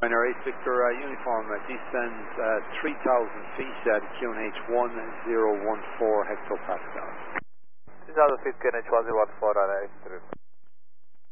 Binary 8 Victor uniform descends 3,000 feet at QNH 1014 hectopascal. 3000 feet QNH 1014 on